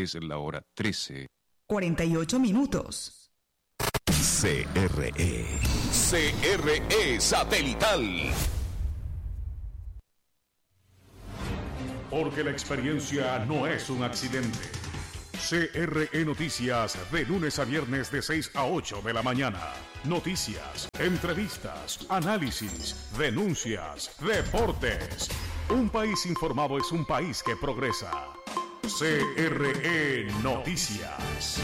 Es la hora 13. 48 minutos. CRE Satelital. Porque la experiencia no es un accidente. CRE Noticias, de lunes a viernes de 6 a 8 de la mañana. Noticias, entrevistas, análisis, denuncias, deportes. Un país informado es un país que progresa. CRE Noticias.